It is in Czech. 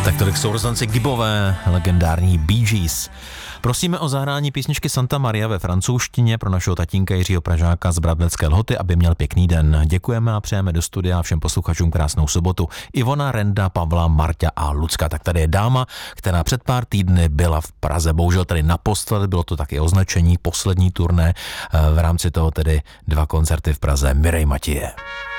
Tak tolik sourozenci Gibbové, legendární Bee Gees. Prosíme o zahrání písničky Santa Maria ve francouzštině pro našeho tatínka Jiřího Pražáka z Bradlecké Lhoty, aby měl pěkný den. Děkujeme a přejeme do studia všem posluchačům krásnou sobotu. Ivona, Renda, Pavla, Marta a Lucka. Tak tady je dáma, která před pár týdny byla v Praze. Bohužel tady naposled, bylo to taky označení, poslední turné v rámci toho tedy 2 koncerty v Praze Mireille Mathieu.